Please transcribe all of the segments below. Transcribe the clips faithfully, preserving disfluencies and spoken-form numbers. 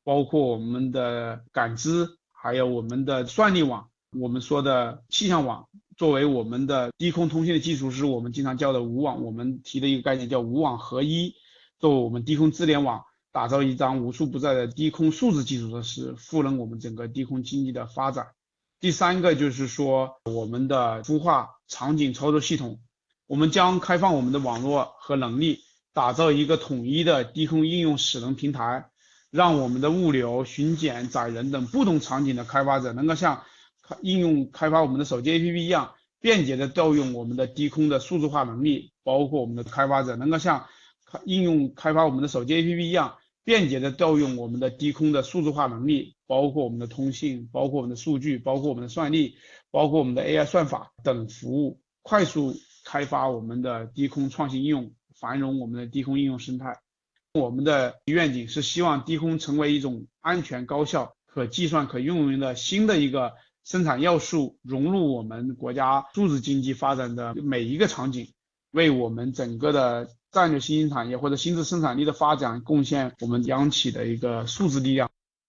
包括我们的感知，还有我们的算力网，我们说的气象网，作为我们的低空通信的基础，是我们经常叫的无网。我们提的一个概念叫无网合一，作为我们低空支联网，打造一张无处不在的低空数字基础设施，赋能我们整个低空经济的发展。第三个就是说，我们的孵化场景操作系统，我们将开放我们的网络和能力，打造一个统一的低空应用使能平台，让我们的物流、巡检、载人等不同场景的开发者能够像应用开发我们的手机 A P P 一样，便捷的调用我们的低空的数字化能力，包括我们的开发者能够像应用开发我们的手机 A P P 一样，便捷的调用我们的低空的数字化能力，包括我们的通信，包括我们的数据，包括我们的算力，包括我们的 A I 算法等服务，快速开发我们的低空创新应用，繁荣我们的低空应用生态。我们的愿景是希望低空成为一种安全、高效、可计算、可运用的新的一个生产要素，融入我们国家数字经济发展的每一个场景，为我们整个的战略新兴产业或者新质生产力的发展贡献我们央企的一个数字力量。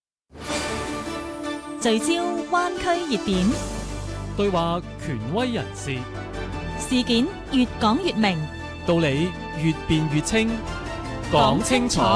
聚焦灣區熱點， 對話權威人士， 事件越講越明， 道理越辯越清，講清楚。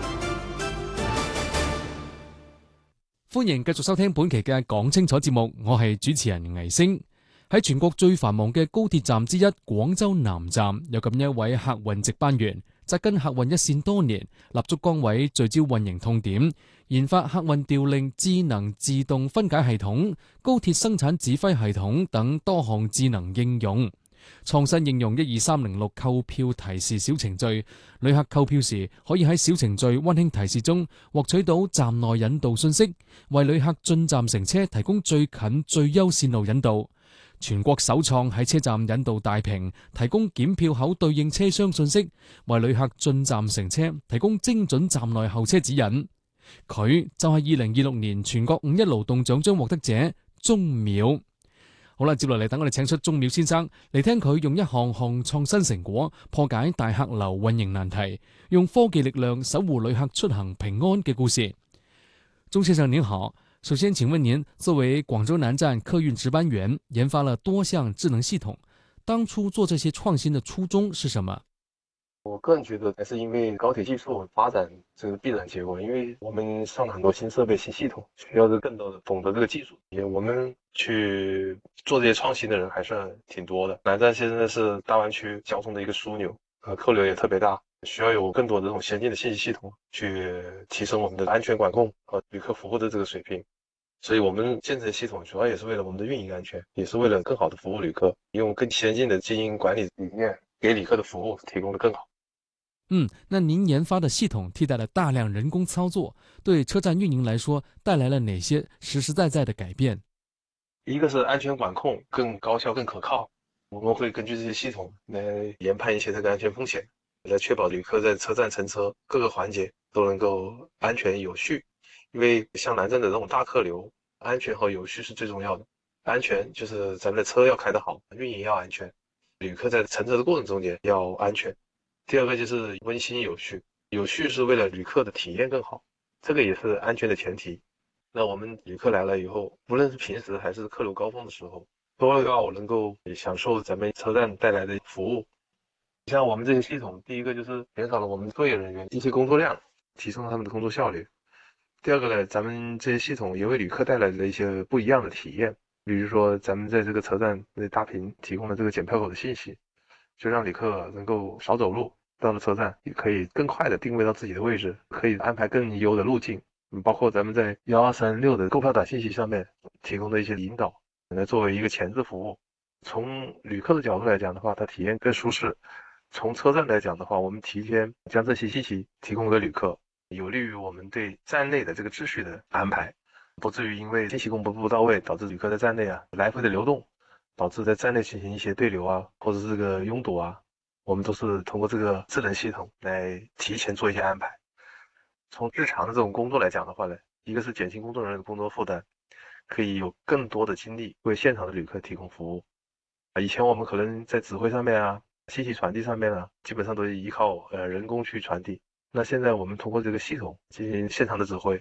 歡迎繼續收聽本期嘅講清楚節目，我係主持人倪星。喺全國最繁忙嘅高鐵站之一廣州南站，有咁一位客運值班員，紮根客運一線多年，立足崗位，聚焦運營痛點，研發客運調令智能自動分解系統、高鐵生產指揮系統等多項智能應用。創新應用一二三零六購票提示小程序，旅客購票時可以喺小程序溫馨提示中獲取到站內引導信息，為旅客進站乘車提供最近最優線路引導。全國首創喺車站引導大屏，提供檢票口對應車廂信息，為旅客進站乘車提供精準站內候車指引。佢就係二零二六年全國五一勞動獎章獲得者鐘淼。好啦，接落嚟等我哋請出鐘淼先生嚟聽佢用一項項創新成果破解大客流運營難題，用科技力量守護旅客出行平安嘅故事。鐘先生您好，首先請問您作為廣州南站客運值班員，研發了多項智能系統，當初做這些創新的初衷是什麼？ 我個人覺得還是因為高鐵技術發展這個必然結果，因為我們上了很多新設備、新系統，需要更多的懂得這個技術。也我們去做這些創新的人還是挺多的。南站現在是大灣區交通的一個樞紐，呃，客流也特別大，需要有更多的這種先進的信息系統去提升我們的安全管控和旅客服務的這個水平。所以我們建這些系統主要也是為了我們的運營安全，也是為了更好的服務旅客，用更先進的經營管理理念給旅客的服務提供得更好。 嗯，那您研發的系統替代了大量人工操作，對車站運營來說帶來了哪些實實在在的改變？ 一個是安全管控更高效、更可靠，我們會根據這些系統來研判一些這個安全風險，來確保旅客在車站乘車各個環節都能夠安全有序。因為像南站的這種大客流，安全和有序是最重要的。安全就是咱們的車要開得好，運營要安全，旅客在乘車的過程中間要安全。第二個就是溫馨有序，有序是為了旅客的體驗更好，這個也是安全的前提。那我們旅客來了以後，無論是平時還是客流高峰的時候，都要能夠享受咱們車站帶來的服務。像我們這些系統，第一個就是減少了我們作業人員一些工作量，提升了他們的工作效率。第二個呢，咱們這些系統也為旅客帶來了一些不一樣的體驗，比如說咱們在這個車站那大屏提供了這個檢票口的信息，就讓旅客能夠少走路，到了車站也可以更快的定位到自己的位置，可以安排更優的路徑。包括咱們在一二三六的購票短信息上面提供的一些引導，來作為一個前置服務。從旅客的角度來講的話，它體驗更舒適；從車站來講的話，我們提前將這些信息提供給旅客，有利於我們對站內的這個秩序的安排，不至於因為信息公布不到位，導致旅客在站內啊來回的流動，導致在站內進行一些對流啊，或者是這個擁堵啊。我們都是通過這個智能系統來提前做一些安排。從日常的這種工作來講的話呢，一個是減輕工作人員的工作負擔，可以有更多的精力為現場的旅客提供服務。啊，以前我們可能在指揮上面啊，信息傳遞上面啊，基本上都是依靠呃人工去傳遞。那現在我們通過這個系統進行現場的指揮，